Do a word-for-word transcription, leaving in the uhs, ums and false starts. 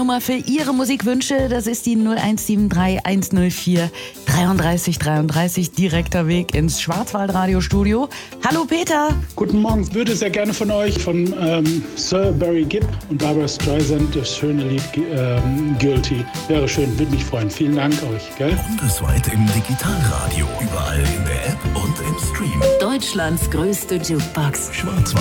Nummer für Ihre Musikwünsche, das ist die null eins sieben drei eins null vier dreiunddreißig dreiunddreißig, direkter Weg ins Schwarzwaldradiostudio. Hallo Peter. Guten Morgen, ich würde sehr gerne von euch, von ähm, Sir Barry Gibb und Barbra Streisand, das schöne Lied ähm, Guilty. Wäre schön, würde mich freuen. Vielen Dank euch. Gell? Bundesweit im Digitalradio, überall in der App und im Stream. Deutschlands größte Jukebox. Schwarzwald.